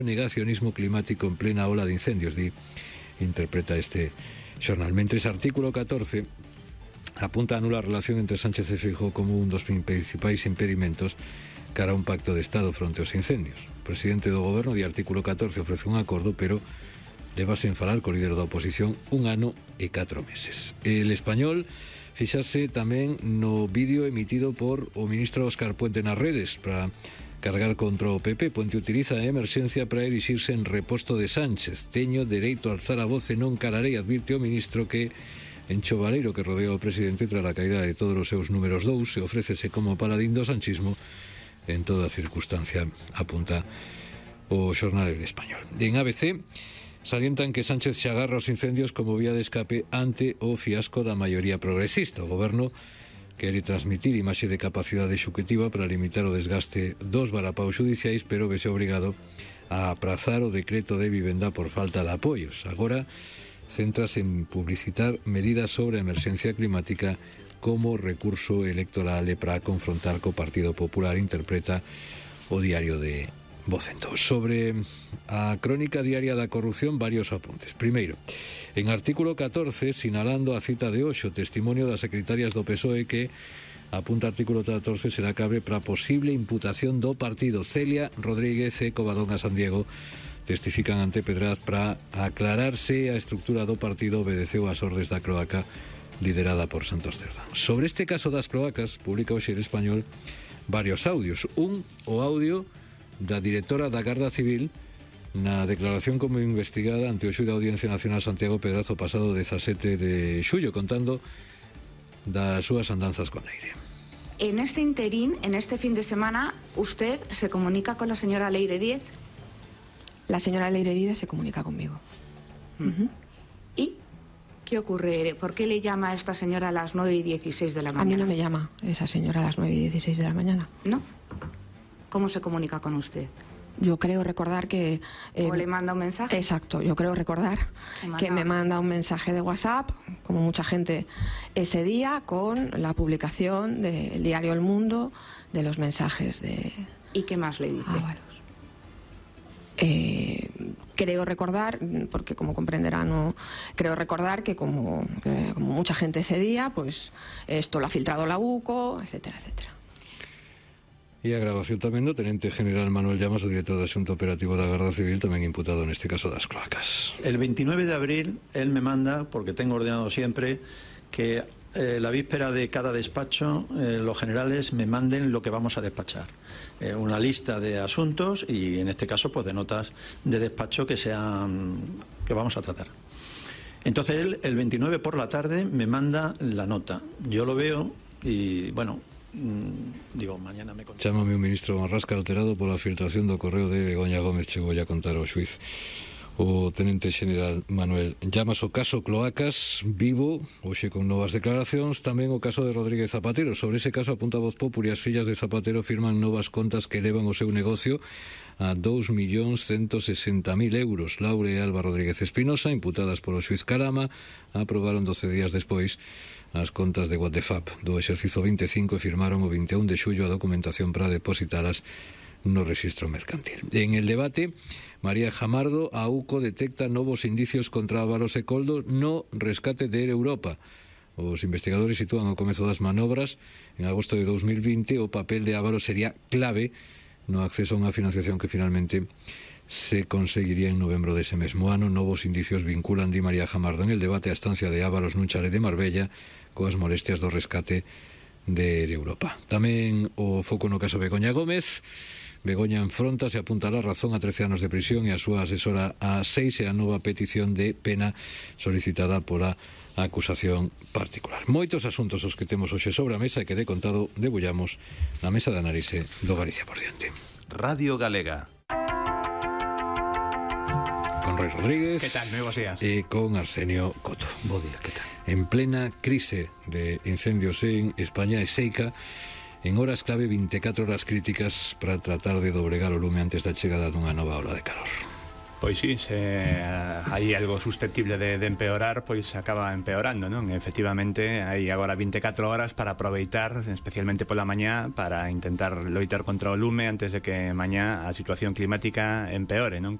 negacionismo climático en plena ola de incendios, interpreta este xornal. Mentres artículo 14 apunta a nula relación entre Sánchez e Feijóo como un dos principais impedimentos cara a un pacto de Estado fronte aos incendios. O presidente do goberno de artículo 14 ofrece un acordo, pero leva sen falar co líder da oposición 1 ano e 4 meses. El Español fixase tamén no vídeo emitido por o ministro Óscar Puente nas redes para cargar contra o PP. Puente utiliza a emerxencia para erixirse en reposto de Sánchez. Teño dereito a alzar a voz e non calarei, advirte o ministro que en Chovaleiro que rodea o presidente tras a caída de todos os seus números 2 e ofrécese como paladín do sanchismo en toda circunstancia, apunta o xornal El Español. En ABC salientan que Sánchez se agarra aos incendios como vía de escape ante o fiasco da maioría progresista. O goberno quere transmitir imaxe de capacidade executiva para limitar o desgaste dos varapaos judiciais, pero vese obrigado a aprazar o decreto de vivenda por falta de apoios. Agora centras en publicitar medidas sobre a emerxencia climática como recurso electoral e para confrontar co Partido Popular, interpreta o diario de Vocento. Sobre a crónica diaria da corrupción, varios apuntes. Primeiro, en artículo 14, sinalando a cita de hoxe, o testimonio das secretarias do PSOE que, apunta artículo 14, será clave para a posible imputación do partido. Celia Rodríguez e Covadonga San Diego testifican ante Pedraz para aclararse a estructura do partido obedeceu ás ordes da cloaca liderada por Santos Cerdán. Sobre este caso das cloacas, publica hoxe El Español varios audios. O audio da directora da Garda Civil na declaración como investigada ante o xuíz da Audiencia Nacional Santiago Pedraz o pasado 17 de xullo, contando das súas andanzas con Leire. En este interín, en este fin de semana, ¿usted se comunica con la señora Leire Díez? La señora Leire Díez se comunica conmigo. ¿Y qué ocurre? ¿Por qué le llama a esta señora a las 9:16 de la mañana? A mí no me llama esa señora a las 9:16 de la mañana. ¿No? ¿Cómo se comunica con usted? Yo creo recordar que... ¿O le manda un mensaje? Exacto, yo creo recordar que me manda un mensaje de WhatsApp, como mucha gente ese día, con la publicación del diario El Mundo, de los mensajes de... ¿Y qué más le dice? Ábalos. Creo recordar, porque como comprenderán, no, creo recordar que como mucha gente ese día, pues esto lo ha filtrado la UCO, etcétera, etcétera. E a grabación tamén do Tenente General Manuel Llamas, o director do Asunto Operativo da Garda Civil, tamén imputado neste caso das cloacas. El 29 de abril él me manda, porque tengo ordenado siempre, que la víspera de cada despacho los generales me manden lo que vamos a despachar. Una lista de asuntos y en este caso pues de notas de despacho que vamos a tratar. Entonces él el 29 por la tarde me manda la nota. Yo lo veo y bueno... digo, mañana me contesta. Chámame o ministro Marrasca alterado pola filtración do correo de Begoña Gómez, chegou a contar ao xuiz o Tenente General Manuel Llamas. O caso Cloacas vivo hoxe con novas declaracións, tamén o caso de Rodríguez Zapatero. Sobre ese caso apunta Voz Populi, as fillas de Zapatero firman novas contas que elevan o seu negocio a 2.160.000 euros. Laura e Alba Rodríguez Espinosa, imputadas polo xuiz Carama, aprobaron 12 días despois as contas de WhatsApp do exercizo 25 e firmaron o 21 de xullo a documentación para depositalas no rexistro mercantil. En el debate, María Jamardo, a UCO detecta novos indicios contra Ábalos e Coldo no rescate de Air Europa. Os investigadores sitúan ao comezo das manobras en agosto de 2020 o papel de Ábalos sería clave no acceso a unha financiación que finalmente se conseguiría en novembro dese mesmo ano. Novos indicios vinculan, di María Jamardo, en el debate a estancia de Ábalos nun chalet de Marbella coas molestias do rescate de Europa. Tamén o foco no caso Begoña Gómez. Begoña enfronta, se apunta a razón a 13 anos de prisión e a súa asesora a 6 e a nova petición de pena solicitada pola acusación particular. Moitos asuntos os que temos hoxe sobre a mesa e que de contado debullamos na mesa de análise do Galicia por diante. Radio Galega. Con Roy Rodríguez. ¿Qué tal? Muy buenos días. E con Arsenio Coto. Bo día, ¿qué tal? En plena crise de incendios en España e seica, en horas clave 24 horas críticas para tratar de doblegar o lume antes da chegada dunha nova ola de calor. Pois sí, se hai algo susceptible de empeorar, pois acaba empeorando, non? Efectivamente, hai agora 24 horas para aproveitar, especialmente pola mañá, para intentar loitar contra o lume antes de que mañá a situación climática empeore, non?